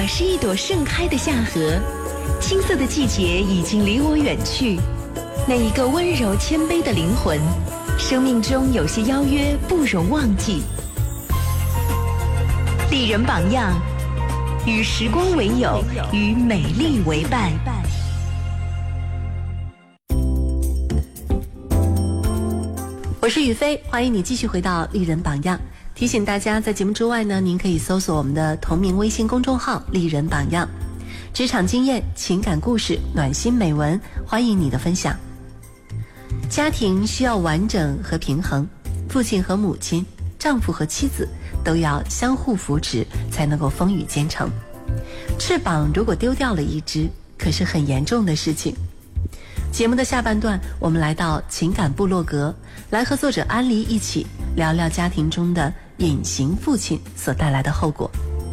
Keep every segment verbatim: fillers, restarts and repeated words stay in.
是一朵盛开的夏荷，青涩的季节已经离我远去。那一个温柔谦卑的灵魂，生命中有些邀约不容忘记。丽人榜样，与时光为友，与美丽为伴。 我是雨飞，欢迎你继续回到丽人榜样。提醒大家，在节目之外呢，您可以搜索我们的同名微信公众号丽人榜样，职场经验、情感故事、暖心美文，欢迎你的分享。家庭需要完整和平衡，父亲和母亲、丈夫和妻子都要相互扶持，才能够风雨兼程。翅膀如果丢掉了一只，可是很严重的事情。节目的下半段，我们来到情感部落格，来和作者安妮一起聊聊家庭中的隐形父亲所带来的后果。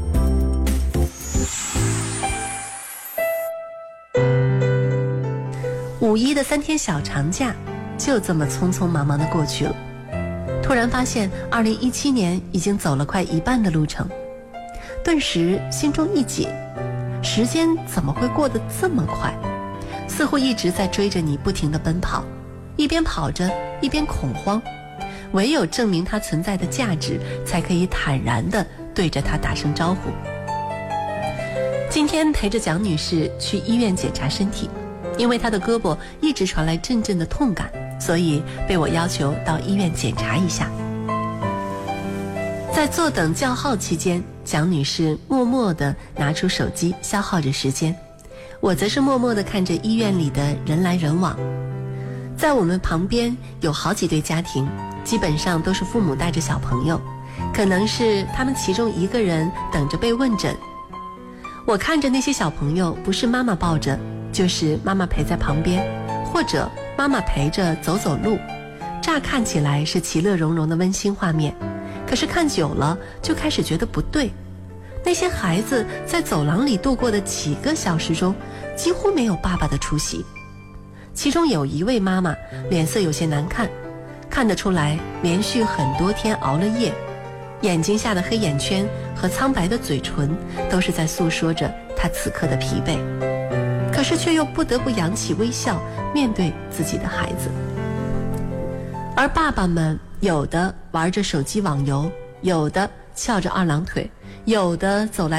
五一的三天小长假就这么匆匆忙忙地过去了，突然发现二零一七年已经走了快一半的路程，顿时心中一紧，时间怎么会过得这么快？似乎一直在追着你不停地奔跑，一边跑着一边恐慌，唯有证明它存在的价值，才可以坦然地对着它打声招呼。今天陪着蒋女士去医院检查身体，因为她的胳膊一直传来阵阵的痛感，所以被我要求到医院检查一下。在坐等叫号期间，蒋女士默默地拿出手机消耗着时间，我则是默默地看着医院里的人来人往。在我们旁边有好几对家庭，基本上都是父母带着小朋友，可能是他们其中一个人等着被问诊。我看着那些小朋友，不是妈妈抱着，就是妈妈陪在旁边，或者妈妈陪着走走路，乍看起来是其乐融融的温馨画面，可是看久了就开始觉得不对。那些孩子在走廊里度过的几个小时中，几乎没有爸爸的出席。其中有一位妈妈脸色有些难看，看得出来连续很多天熬了夜，眼睛下的黑眼圈和苍白的嘴唇都是在诉说着她此刻的疲惫，可是却又不得不扬起微笑面对自己的孩子。而爸爸们有的玩着手机网游，有的翘着二郎腿，有的走来